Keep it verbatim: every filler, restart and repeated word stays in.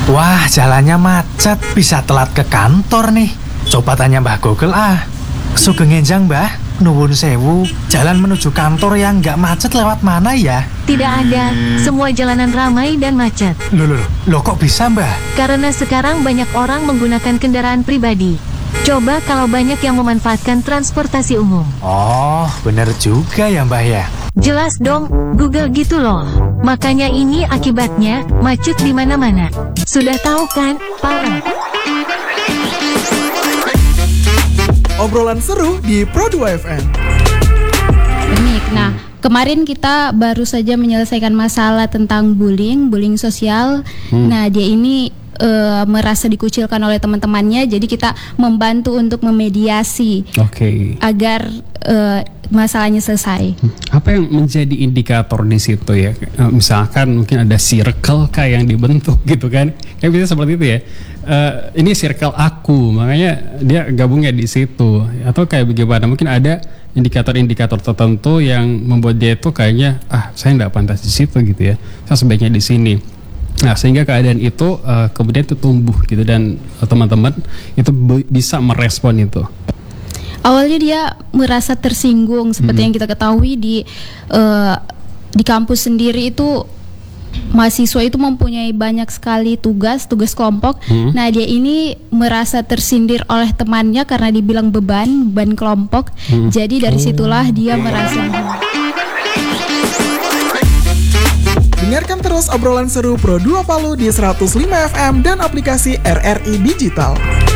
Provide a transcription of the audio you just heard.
Wah, jalannya macet, bisa telat ke kantor nih. Coba tanya Mbah Google ah. Sugeng enjang Mbah, nuwun sewu. Jalan menuju kantor yang nggak macet lewat mana ya? Tidak ada, semua jalanan ramai dan macet. Loh, loh, loh kok bisa Mbah? Karena sekarang banyak orang menggunakan kendaraan pribadi. Coba kalau banyak yang memanfaatkan transportasi umum. Oh, bener juga ya Mbah ya. Jelas dong, Google gitu loh. Makanya ini akibatnya, macet di mana-mana. Sudah tahu kan, parah. Obrolan seru di Pro dua F M. Unik. Nah, kemarin kita baru saja menyelesaikan masalah tentang bullying, bullying sosial. Hmm. Nah, dia ini uh, merasa dikucilkan oleh teman-temannya, jadi kita membantu untuk memediasi. Oke. Okay. Agar uh, masalahnya selesai. Apa yang menjadi indikator di situ ya? Misalkan mungkin ada circle kayak yang dibentuk gitu kan? Kayak bisa seperti itu ya. Uh, ini circle aku, makanya dia gabungnya di situ. Atau kayak bagaimana? Mungkin ada indikator-indikator tertentu yang membuat dia itu kayaknya ah saya nggak pantas di situ gitu ya. Saya sebaiknya di sini. Nah, sehingga keadaan itu uh, kemudian itu tumbuh gitu dan uh, teman-teman itu b- bisa merespon itu. Awalnya dia merasa tersinggung seperti hmm. yang kita ketahui di uh, di kampus sendiri itu mahasiswa itu mempunyai banyak sekali tugas, tugas kelompok. Hmm. Nah, dia ini merasa tersindir oleh temannya karena dibilang beban, beban kelompok. Hmm. Jadi dari situlah dia merasa. Dengarkan terus obrolan seru Pro dua Palu di seratus lima F M dan aplikasi R R I Digital.